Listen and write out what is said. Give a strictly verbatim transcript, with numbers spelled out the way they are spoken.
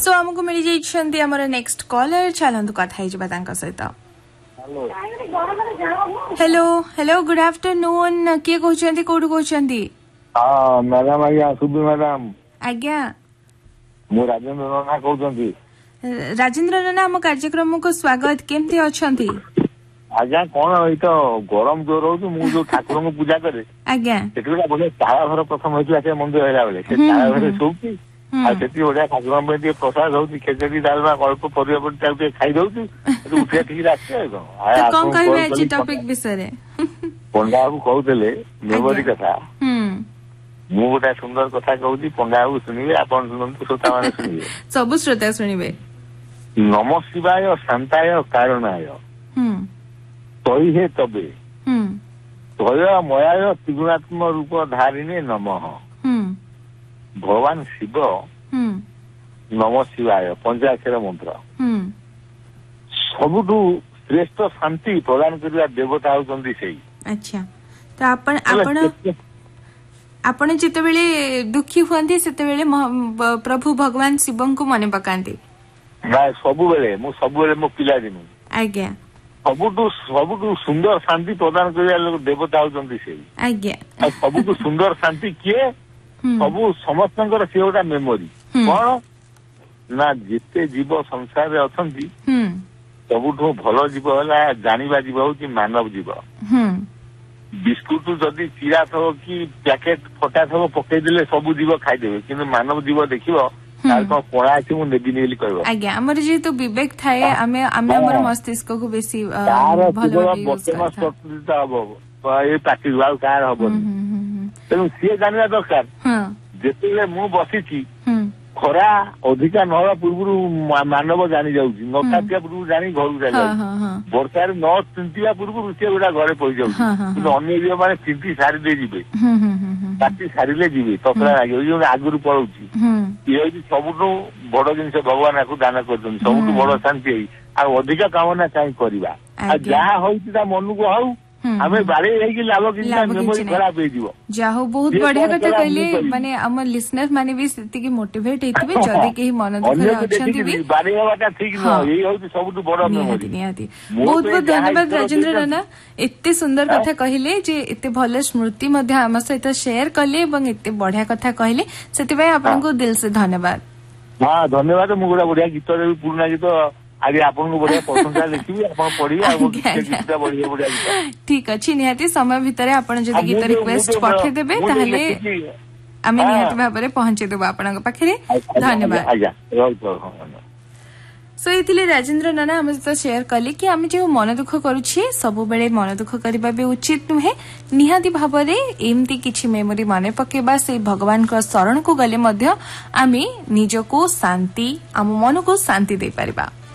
सो हमको मिल जाइछंती हमर next collar चलंतु कथा हिजबा तांका सहित। हेलो हेलो गुड आफ्टरनून के कहउछंती कोडु कहउछंती? हां मैडम आज्ञा सुबी मैडम आज्ञा मु राजेंद्र नाना कहउछंती। राजेंद्र नाना हम कार्यक्रम को स्वागत केमती अछंती? आज्ञा कोन होई तो गरम जोर होउ मु जो ठाकुर को पूजा करे आज्ञा सेठुला बोले तारा घर प्रथम होइला से मंदिर हैला बोले से तारा घर सोउची आ सेठी ओडा ठाकुर में जे प्रसाद होउची खेचड़ी डालमा अल्प परिया पर ताके खाइ दउची तो उठे ठीक राखे तो कोन कहबे अछि टॉपिक विषय पंडा को कहउतले मेमोरी कथा हम मु गोटा सुंदर कथा कहउची पंडा को सुनिबे आपण सुनंतु श्रोता माने सुनिबे सब श्रोता सुनिबे। नमः शिवाय शांताय कारणाय हम तोई हे तबे हम तोय मयाय त्रिगुणात्म रूप धारिणे नमः हम भगवान शिव हम नमः शिवाय पंचाक्षर मंत्र हम सबुठु श्रेष्ठ शांति प्रदान करिया देवता होउचंदी सेही। अच्छा तो आपण आपण आपण जिते बेले दुखी हुंती सेते बेले प्रभु भगवान शिवं को मने पकांती? ना सबु बेले मु सबु बेले मो पिला दिनु आज्ञा सबुठु सबुठु सुंदर शांति प्रदान करिया लोग देवता होउचंदी सेही। आज्ञा सबुठु सुंदर शांति किए सबु समस्तंकर से गोटा मेमोरी कौन ना जिते जीव संसार रे अछंती सबुठु भलो जीव होला जानिबा जीव होची मानव जीव। बिस्कुट जदि चिरा थो कि पैकेट फटा थो पकई देले सबु जीव खाइ देबे किंतु मानव जीव देखिबो तार को कोणा अछि मु नेबी नेली कहबो। आज्ञा हमर जे तो विवेक थाए हमें हमें हमर मस्तिष्क को बेसी भलो यूज करता हबो ए पार्टी वाल कार हबो तेणु सी जानिबा दरकार जेतेले मु बसिची खरा अधिका नहवा पूर्व मानव जानी जाउची नखातिया पूर्व जानी घर जाई वर्षार न चिंतिया पूर्व से गोटा घरे पई जाउची कि अन्य जीव माने चिंती सारी दे जिबे पार्टी सारिले जिबे तपरा लागे यो आगुरु पळौची ये सबुठु बड़ जिनिस भगवान को दान करछन सबुठु बड़ शांति है आ अधिका कामना काई करबा आ जहा होइती ता मन को हाउ हमें बारे है कि लाभ कि मेमोरी खराब हे जीवो जाहो बहुत बढ़िया कथा कहले माने हम लिसनर माने भी सेति की मोटिवेट हेतिबे जदी केही मन दुख अछंती भी बारे होटा ठीक न एही होती सबुठु बड़ मेमोरी निहाती बहुत बहुत धन्यवाद राजेंद्र राणा एते सुंदर कथा कहले जे एते भले स्मृति मध्ये हम सहित शेयर करले एवं एते बढ़िया कथा कहले सेति भाई आपन को दिल से धन्यवाद। हां धन्यवाद मु गोटा बढ़िया गीत रे पुराना गीत आगे आपन को बढ़िया प्रशंसा लिखिबी आपन पढी आ गीत बढ़िया बढ़िया गीत ठीक अछि निहाती समय भितरे आपन जदी गीत रिक्वेस्ट पठे देबे ताहले आमे निहाती भाबरे पहुंचे देबो आपन पाखरे। धन्यवाद आज्ञा सो इथिले राजेंद्र नाना हम तो शेयर कले कि आमे जे मन दुख करूछि सब बेले मन दुख करबा बे उचित नुहे निहाती भाबरे एमती किछि मेमोरी माने पकेबा से भगवान को शरण को गले मध्य आमे निजको शांति आम मन को शांति दे परिबा।